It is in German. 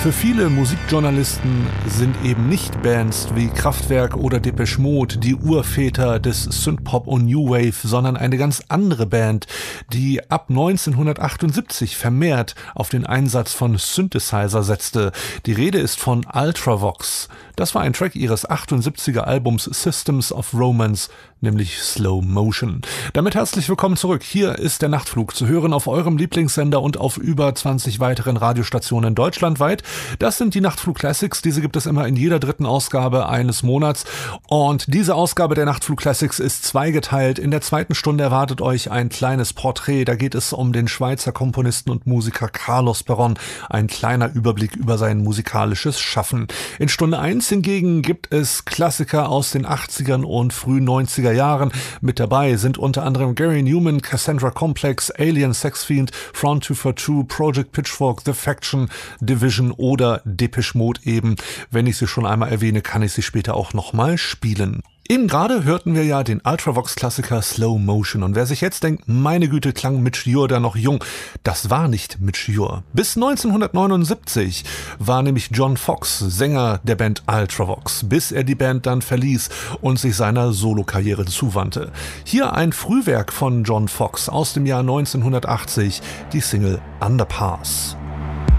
Für viele Musikjournalisten sind eben nicht Bands wie Kraftwerk oder Depeche Mode die Urväter des Synthpop und New Wave, sondern eine ganz andere Band, die ab 1978 vermehrt auf den Einsatz von Synthesizer setzte. Die Rede ist von Ultravox. Das war ein Track ihres 78er Albums Systems of Romance, nämlich Slow Motion. Damit herzlich willkommen zurück. Hier ist der Nachtflug zu hören auf eurem Lieblingssender und auf über 20 weiteren Radiostationen deutschlandweit. Das sind die Nachtflug Classics. Diese gibt es immer in jeder dritten Ausgabe eines Monats. Und diese Ausgabe der Nachtflug Classics ist zweigeteilt. In der zweiten Stunde erwartet euch ein kleines Porträt. Da geht es um den Schweizer Komponisten und Musiker Carlos Perron. Ein kleiner Überblick über sein musikalisches Schaffen. In Stunde 1 hingegen gibt es Klassiker aus den 80ern und frühen 90er Jahren. Mit dabei sind unter anderem Gary Newman, Cassandra Complex, Alien Sex Fiend, Front 242, Project Pitchfork, The Faction, Division oder Depeche Mode eben. Wenn ich sie schon einmal erwähne, kann ich sie später auch nochmal spielen. Eben gerade hörten wir ja den Ultravox-Klassiker Slow Motion. Und wer sich jetzt denkt, meine Güte, klang Midge Ure da noch jung. Das war nicht Midge Ure. Bis 1979 war nämlich John Foxx Sänger der Band Ultravox, bis er die Band dann verließ und sich seiner Solokarriere zuwandte. Hier ein Frühwerk von John Foxx aus dem Jahr 1980, die Single Underpass.